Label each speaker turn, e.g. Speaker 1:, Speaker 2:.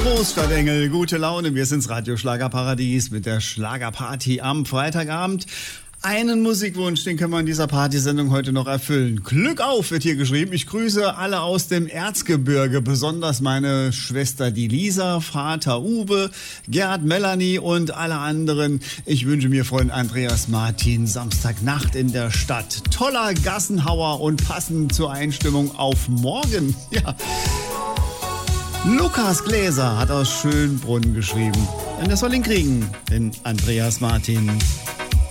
Speaker 1: Großstadtengel, gute Laune. Wir sind's Radio Schlagerparadies mit der Schlagerparty am Freitagabend. Einen Musikwunsch, den können wir in dieser Partysendung heute noch erfüllen. Glück auf, wird hier geschrieben. Ich grüße alle aus dem Erzgebirge, besonders meine Schwester die Lisa, Vater Uwe, Gerd, Melanie und alle anderen. Ich wünsche mir Freund Andreas Martin Samstagnacht in der Stadt. Toller Gassenhauer und passend zur Einstimmung auf morgen. Ja. Lukas Gläser hat aus Schönbrunn geschrieben. Und er soll ihn kriegen, den Andreas Martin.